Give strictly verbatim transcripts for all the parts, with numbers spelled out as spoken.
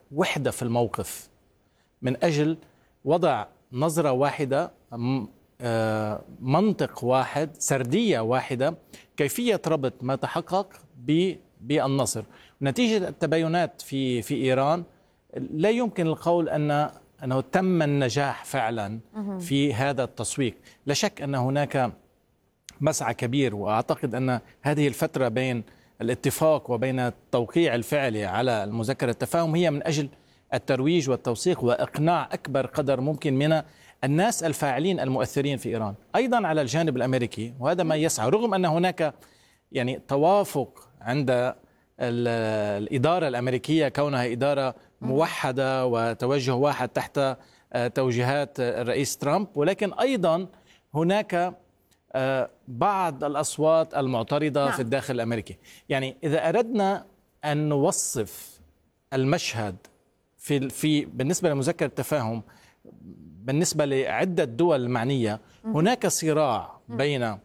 وحدة في الموقف من أجل وضع نظرة واحدة، منطق واحد، سردية واحدة، كيفية ربط ما تحقق بالنصر. نتيجة التباينات في في إيران لا يمكن القول أن أنه تم النجاح فعلا في هذا التسويق. لا شك أن هناك مسعى كبير، وأعتقد أن هذه الفترة بين الاتفاق وبين التوقيع الفعلي على المذكرة التفاهم هي من أجل الترويج والتوثيق وإقناع أكبر قدر ممكن من الناس الفاعلين المؤثرين في إيران، أيضا على الجانب الأمريكي. وهذا ما يسعى، رغم أن هناك يعني توافق عند الإدارة الأمريكية كونها إدارة موحدة وتوجه واحد تحت توجيهات الرئيس ترامب، ولكن أيضا هناك بعض الأصوات المعترضة نعم. في الداخل الأمريكي. يعني إذا أردنا أن نوصف المشهد في في بالنسبة لمذكرة التفاهم بالنسبة لعدة دول المعنية، هناك صراع بين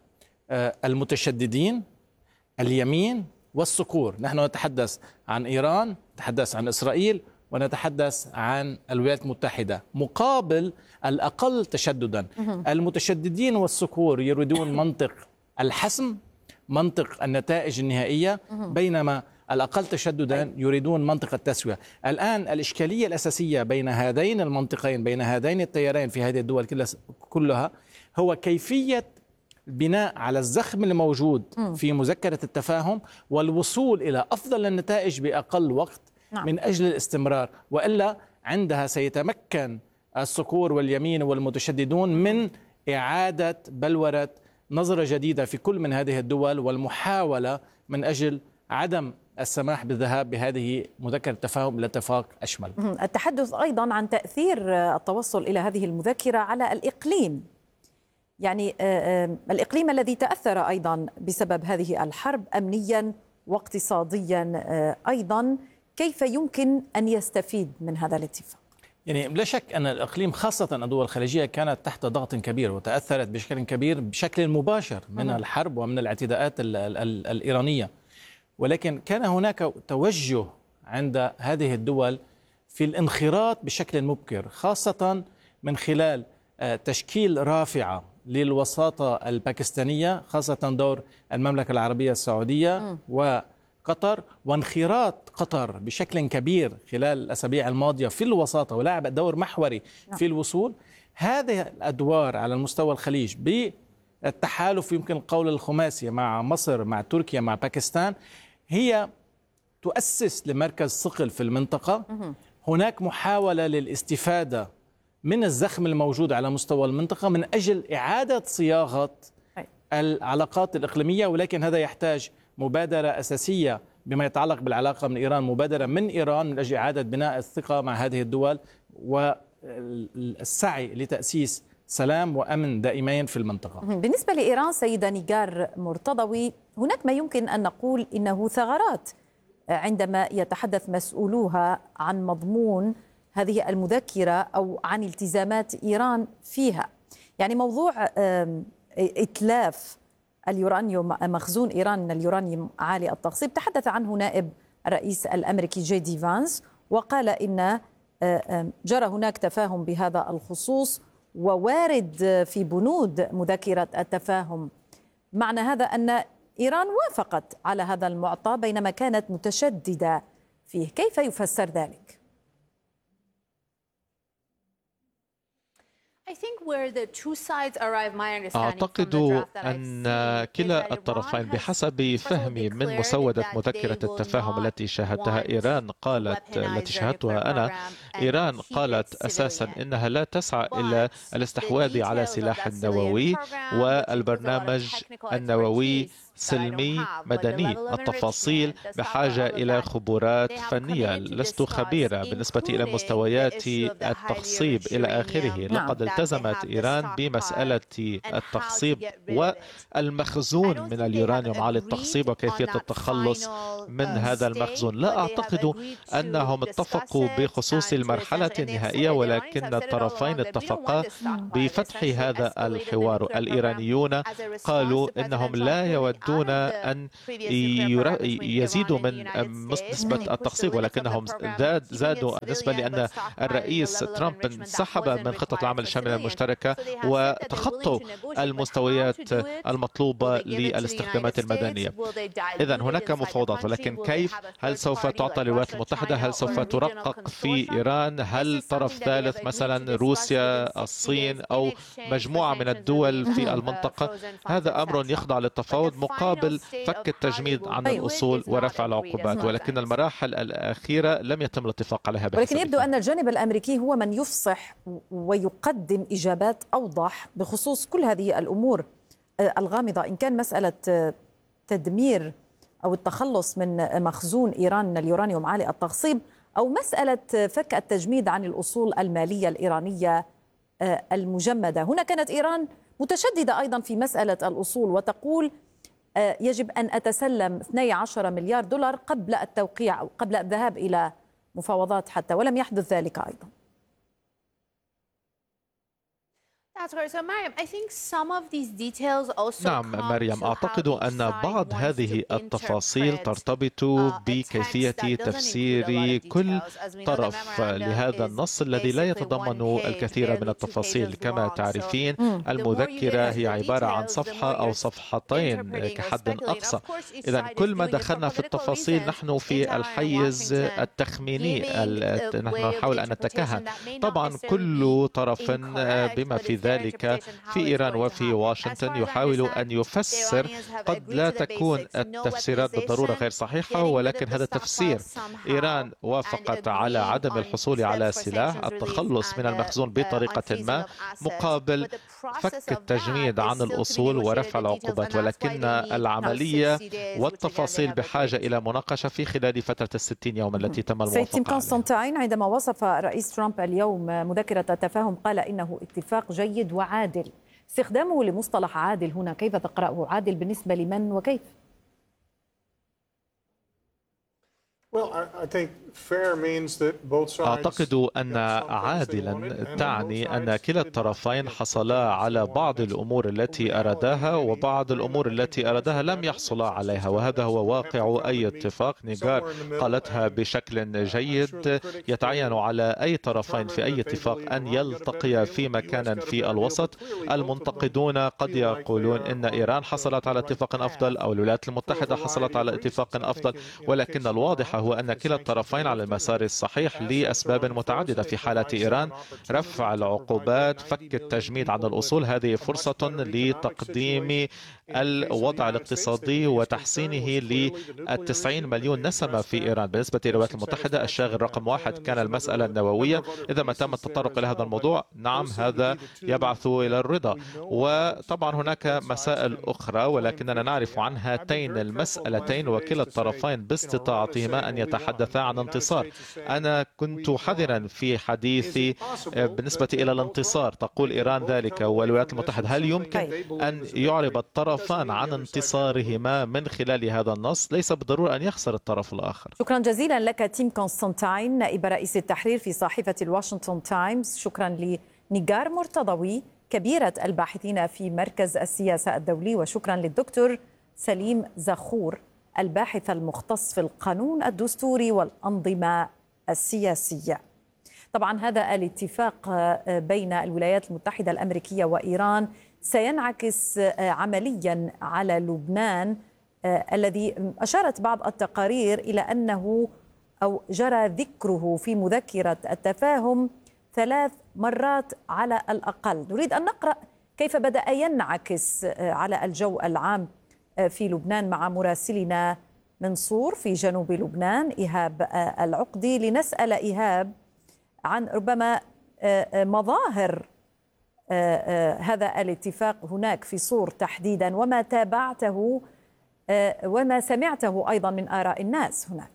المتشددين، اليمين والصقور. نحن نتحدث عن إيران، نتحدث عن إسرائيل، ونتحدث عن الولايات المتحدة، مقابل الأقل تشددا. المتشددين والصقور يريدون منطق الحسم، منطق النتائج النهائية، بينما الأقل تشددا يريدون منطق التسوية. الآن الإشكالية الأساسية بين هذين المنطقين، بين هذين التيارين في هذه الدول كلها، هو كيفية البناء على الزخم الموجود في مذكرة التفاهم والوصول إلى أفضل النتائج بأقل وقت نعم. من أجل الاستمرار، وإلا عندها سيتمكن الصقور واليمين والمتشددون من إعادة بلورة نظرة جديدة في كل من هذه الدول، والمحاولة من أجل عدم السماح بالذهاب بهذه مذكرة التفاهم لاتفاق أشمل. التحدث أيضا عن تأثير التوصل إلى هذه المذكرة على الإقليم، يعني الإقليم الذي تأثر أيضا بسبب هذه الحرب أمنيا واقتصاديا أيضا، كيف يمكن أن يستفيد من هذا الاتفاق؟ يعني لا شك أن الإقليم خاصة الدول الخليجية كانت تحت ضغط كبير وتأثرت بشكل كبير بشكل مباشر من م. الحرب ومن الاعتداءات ال ال ال الإيرانية، ولكن كان هناك توجه عند هذه الدول في الانخراط بشكل مبكر، خاصة من خلال تشكيل رافعة للوساطة الباكستانية، خاصة دور المملكة العربية السعودية م. وقطر، وانخراط قطر بشكل كبير خلال الأسابيع الماضية في الوساطة ولعب دور محوري في الوصول. هذه الأدوار على المستوى الخليج بالتحالف يمكن القول الخماسي مع مصر مع تركيا مع باكستان هي تؤسس لمركز ثقل في المنطقة. هناك محاولة للاستفادة من الزخم الموجود على مستوى المنطقة من أجل إعادة صياغة العلاقات الإقليمية، ولكن هذا يحتاج مبادرة أساسية بما يتعلق بالعلاقة من إيران، مبادرة من إيران من أجل إعادة بناء الثقة مع هذه الدول والسعي لتأسيس سلام وأمن دائمين في المنطقة. بالنسبة لإيران سيدة نيجار مرتضوي، هناك ما يمكن أن نقول إنه ثغرات عندما يتحدث مسؤولوها عن مضمون هذه المذكرة أو عن التزامات إيران فيها. يعني موضوع إتلاف اليورانيوم، مخزون إيران من اليورانيوم عالي التخصيب، تحدث عنه نائب الرئيس الأمريكي جي دي فانس وقال إن جرى هناك تفاهم بهذا الخصوص ووارد في بنود مذكرة التفاهم. معنى هذا أن إيران وافقت على هذا المعطى بينما كانت متشددة فيه، كيف يفسر ذلك؟ أعتقد أن كلا الطرفين بحسب فهمي من مسودة مذكرة التفاهم التي شاهدتها إيران قالت التي شاهدتها أنا إيران قالت أساسا إنها لا تسعى إلى الاستحواذ على سلاح النووي والبرنامج النووي سلمي مدني. التفاصيل بحاجة إلى خبرات فنية، لست خبيرة بالنسبة إلى مستويات التخصيب إلى آخره. لقد التزمت إيران بمسألة التخصيب والمخزون من اليورانيوم عالي التخصيب وكيفية التخلص من هذا المخزون. لا أعتقد أنهم اتفقوا بخصوص المرحلة النهائية، ولكن الطرفين اتفقا بفتح هذا الحوار. الإيرانيون قالوا إنهم لا يود دون أن يزيدوا من نسبة التخصيب، ولكنهم زادوا النسبة لأن الرئيس ترامب انسحب من خطة العمل الشاملة المشتركة وتخطوا المستويات المطلوبة للاستخدامات المدنية. إذن هناك مفاوضات، ولكن كيف؟ هل سوف تعطى للولايات المتحدة؟ هل سوف ترقق في إيران؟ هل طرف ثالث مثلا روسيا، الصين أو مجموعة من الدول في المنطقة؟ هذا أمر يخضع للتفاوض مقابل فك التجميد عن الأصول ورفع العقوبات، ولكن المراحل الأخيرة لم يتم الاتفاق عليها. ولكن يبدو أن الجانب الأمريكي هو من يفصح ويقدم إجابات أوضح بخصوص كل هذه الأمور الغامضة، إن كان مسألة تدمير أو التخلص من مخزون إيران من اليورانيوم عالي التخصيب، أو مسألة فك التجميد عن الأصول المالية الإيرانية المجمدة. هنا كانت إيران متشددة أيضا في مسألة الأصول وتقول يجب أن أتسلم اثني عشر مليار دولار قبل التوقيع أو قبل الذهاب إلى مفاوضات حتى، ولم يحدث ذلك أيضا. نعم مريم، أعتقد أن بعض هذه التفاصيل ترتبط بكيفية تفسير كل طرف لهذا النص الذي لا يتضمن الكثير من التفاصيل. كما تعرفين المذكرة هي عبارة عن صفحة أو صفحتين كحد أقصى. إذن كل ما دخلنا في التفاصيل نحن في الحيز التخميني، نحن نحاول أن نتكهن. طبعا كل طرف بما في ذلك في إيران وفي واشنطن يحاول أن يفسر، قد لا تكون التفسيرات بالضرورة غير صحيحة، ولكن هذا تفسير. إيران وافقت على عدم الحصول على سلاح، التخلص من المخزون بطريقة ما مقابل فك التجميد عن الأصول ورفع العقوبات، ولكن العملية والتفاصيل بحاجة إلى مناقشة في خلال فترة الستين يوما التي تم الموافقة عليها. سيد تيم كونستانتاين، عندما وصف الرئيس ترامب اليوم مذكرة التفاهم قال إنه اتفاق جيد وعادل. استخدامه لمصطلح عادل هنا كيف تقرأه؟ عادل بالنسبة لمن وكيف؟ أعتقد أن عادلا تعني أن كلا الطرفين حصلا على بعض الأمور التي أراداها وبعض الأمور التي أراداها لم يحصلا عليها، وهذا هو واقع أي اتفاق. نيغار قالتها بشكل جيد، يتعين على أي طرفين في أي اتفاق أن يلتقيا في مكان في الوسط. المنتقدون قد يقولون إن إيران حصلت على اتفاق أفضل أو الولايات المتحدة حصلت على اتفاق أفضل، ولكن الواضح هو أن كلا الطرفين على المسار الصحيح لأسباب متعددة. في حالة إيران رفع العقوبات، فك التجميد عن الأصول، هذه فرصة لتقديم الوضع الاقتصادي وتحسينه للتسعين مليون نسمة في إيران. بالنسبة للولايات المتحدة الشاغل رقم واحد كان المسألة النووية. إذا ما تم التطرق إلى هذا الموضوع نعم هذا يبعث إلى الرضا، وطبعا هناك مسائل أخرى ولكننا نعرف عن هاتين المسألتين وكلا الطرفين باستطاعتهما أن يتحدثا عن انتصار. أنا كنت حذرا في حديثي بالنسبة إلى الانتصار، تقول إيران ذلك والولايات المتحدة. هل يمكن أن يعرب الطرفان عن انتصارهما من خلال هذا النص؟ ليس بالضرورة أن يخسر الطرف الآخر. شكرا جزيلا لك تيم كونستانتاين نائب رئيس التحرير في صحيفة الواشنطن تايمز. شكرا لنيغار مرتضوي كبيرة الباحثين في مركز السياسة الدولي، وشكرا للدكتور سليم زخور الباحث المختص في القانون الدستوري والأنظمة السياسية. طبعا هذا الاتفاق بين الولايات المتحدة الأمريكية وإيران سينعكس عمليا على لبنان، الذي أشارت بعض التقارير إلى أنه أو جرى ذكره في مذكرة التفاهم ثلاث مرات على الأقل. نريد أن نقرأ كيف بدأ ينعكس على الجو العام في لبنان مع مراسلنا من صور في جنوب لبنان إيهاب العقدي، لنسأل إيهاب عن ربما مظاهر هذا الاتفاق هناك في صور تحديدا، وما تابعته وما سمعته أيضا من آراء الناس هناك.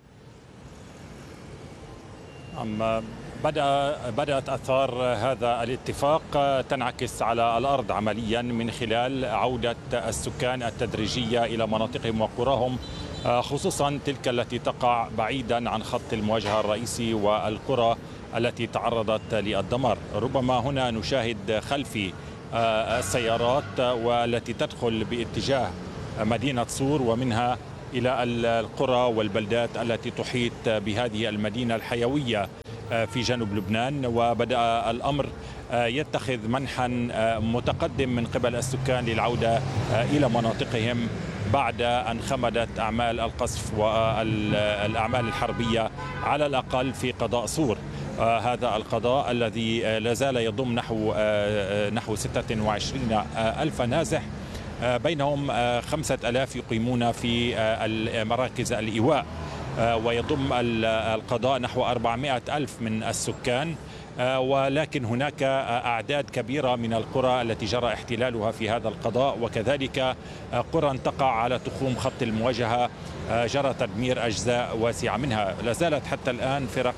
أما بدأ بدأت آثار هذا الاتفاق تنعكس على الأرض عمليا من خلال عودة السكان التدريجية إلى مناطقهم وقراهم، خصوصا تلك التي تقع بعيدا عن خط المواجهة الرئيسي والقرى التي تعرضت للدمار. ربما هنا نشاهد خلفي السيارات والتي تدخل باتجاه مدينة صور ومنها إلى القرى والبلدات التي تحيط بهذه المدينة الحيوية في جنوب لبنان. وبدأ الأمر يتخذ منحا متقدم من قبل السكان للعودة إلى مناطقهم بعد أن خمدت أعمال القصف والأعمال الحربية على الأقل في قضاء صور. هذا القضاء الذي لا زال يضم نحو نحو ستة وعشرين ألف نازح، بينهم خمسة ألاف يقيمون في مراكز الإيواء، ويضم القضاء نحو أربعمائة ألف من السكان. ولكن هناك أعداد كبيرة من القرى التي جرى احتلالها في هذا القضاء، وكذلك قرى تقع على تخوم خط المواجهة جرى تدمير أجزاء واسعة منها. لا زالت حتى الآن فرق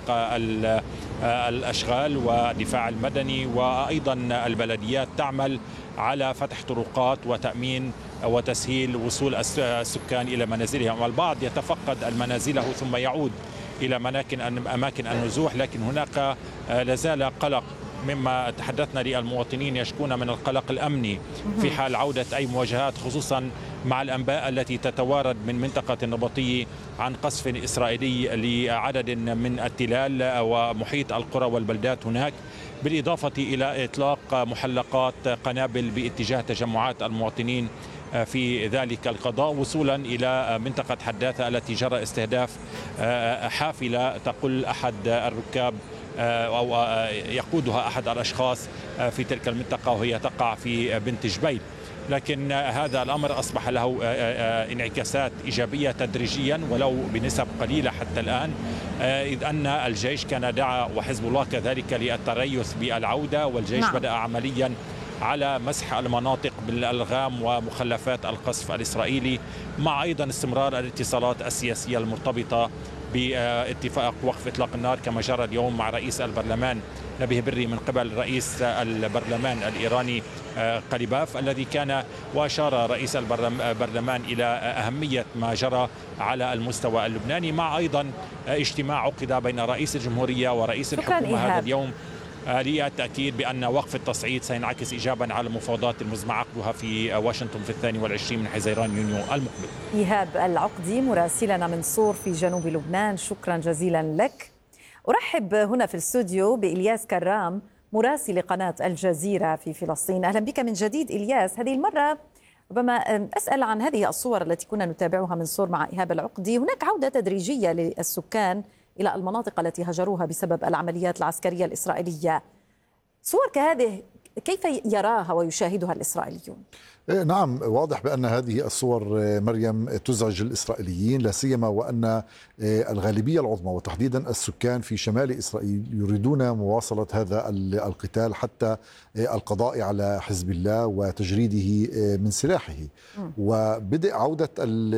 الأشغال والدفاع المدني وأيضا البلديات تعمل على فتح طرقات وتأمين وتسهيل وصول السكان إلى منازلهم. البعض يتفقد المنازله ثم يعود إلى أماكن النزوح، لكن هناك لازال قلق مما تحدثنا للمواطنين يشكون من القلق الأمني في حال عودة أي مواجهات، خصوصا مع الأنباء التي تتوارد من منطقة النبطية عن قصف إسرائيلي لعدد من التلال ومحيط القرى والبلدات هناك، بالإضافة إلى إطلاق محلقات قنابل باتجاه تجمعات المواطنين في ذلك القضاء، وصولا إلى منطقة حداثة التي جرى استهداف حافلة تقل أحد الركاب أو يقودها أحد الأشخاص في تلك المنطقة وهي تقع في بنت جبيل. لكن هذا الأمر أصبح له انعكاسات إيجابية تدريجيا ولو بنسب قليلة حتى الآن، إذ أن الجيش كان دعا وحزب الله كذلك للتريث بالعودة، والجيش نعم. بدأ عمليا على مسح المناطق بالألغام ومخلفات القصف الإسرائيلي، مع أيضا استمرار الاتصالات السياسية المرتبطة باتفاق وقف إطلاق النار كما جرى اليوم مع رئيس البرلمان نبيه بري من قبل رئيس البرلمان الإيراني قليباف، الذي كان وأشار رئيس البرلمان إلى أهمية ما جرى على المستوى اللبناني، مع أيضا اجتماع عقد بين رئيس الجمهورية ورئيس الحكومة هذا اليوم للتأكيد بأن وقف التصعيد سينعكس إيجابا على المفاوضات المزمع عقدها في واشنطن في الثاني والعشرين من حزيران يونيو المقبل. إيهاب العقدي مراسلنا من صور في جنوب لبنان، شكرا جزيلا لك. أرحب هنا في الاستوديو بإلياس كرام مراسل قناة الجزيرة في فلسطين. أهلا بك من جديد إلياس. هذه المرة ربما أسأل عن هذه الصور التي كنا نتابعها من صور مع إيهاب العقدي. هناك عودة تدريجية للسكان إلى المناطق التي هجروها بسبب العمليات العسكرية الإسرائيلية. صور كهذه كيف يراها ويشاهدها الإسرائيليون؟ نعم، واضح بأن هذه الصور مريم تزعج الإسرائيليين، لا سيما وأن الغالبية العظمى وتحديدا السكان في شمال إسرائيل يريدون مواصلة هذا القتال حتى القضاء على حزب الله وتجريده من سلاحه. وبدء عودة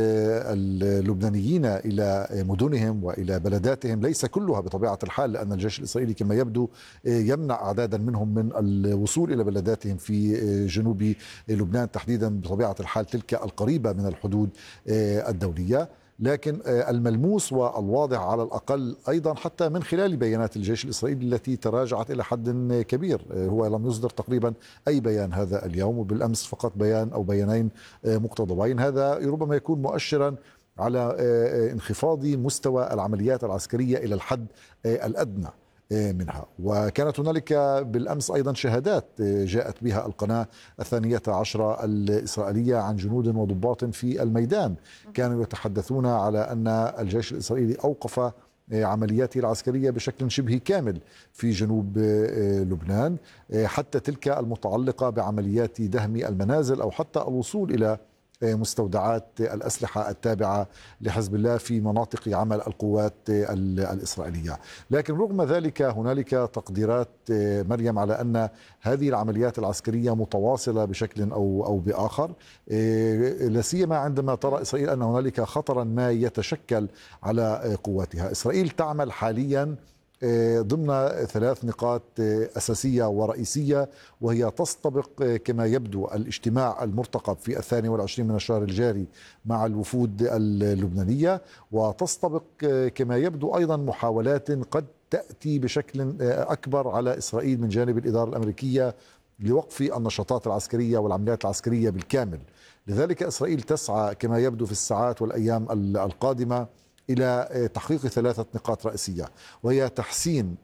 اللبنانيين إلى مدنهم وإلى بلداتهم ليس كلها بطبيعة الحال، لأن الجيش الإسرائيلي كما يبدو يمنع أعدادا منهم من الوصول إلى بلداتهم في جنوب لبنان، تحديدا بطبيعة الحال تلك القريبة من الحدود الدولية. لكن الملموس والواضح على الأقل أيضا حتى من خلال بيانات الجيش الإسرائيلي التي تراجعت إلى حد كبير، هو لم يصدر تقريبا أي بيان هذا اليوم، وبالأمس فقط بيان أو بيانين مقتضبين. هذا ربما يكون مؤشرا على انخفاض مستوى العمليات العسكرية إلى الحد الأدنى منها. وكانت هنالك بالأمس أيضا شهادات جاءت بها القناة الثانية عشرة الإسرائيلية عن جنود وضباط في الميدان، كانوا يتحدثون على أن الجيش الإسرائيلي أوقف عملياته العسكرية بشكل شبه كامل في جنوب لبنان، حتى تلك المتعلقة بعمليات دهم المنازل أو حتى الوصول إلى مستودعات الأسلحة التابعة لحزب الله في مناطق عمل القوات الإسرائيلية. لكن رغم ذلك هنالك تقديرات مريم على أن هذه العمليات العسكرية متواصلة بشكل أو أو بآخر، لا سيما عندما ترى إسرائيل أن هنالك خطرا ما يتشكل على قواتها. إسرائيل تعمل حاليا ضمن ثلاث نقاط أساسية ورئيسية، وهي تستبق كما يبدو الاجتماع المرتقب في الثاني والعشرين من الشهر الجاري مع الوفود اللبنانية، وتستبق كما يبدو أيضا محاولات قد تأتي بشكل أكبر على إسرائيل من جانب الإدارة الأمريكية لوقف النشاطات العسكرية والعمليات العسكرية بالكامل. لذلك إسرائيل تسعى كما يبدو في الساعات والأيام القادمة إلى تحقيق ثلاثة نقاط رئيسية، وهي تحسين